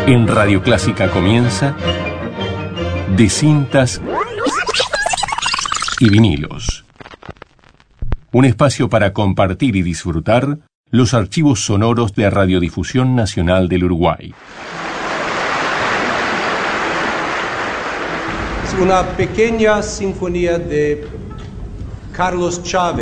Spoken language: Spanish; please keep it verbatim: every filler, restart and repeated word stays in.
En Radio Clásica comienza De Cintas y Vinilos. Un espacio para compartir y disfrutar los archivos sonoros de Radiodifusión Nacional del Uruguay. Es una pequeña sinfonía de Carlos Chávez.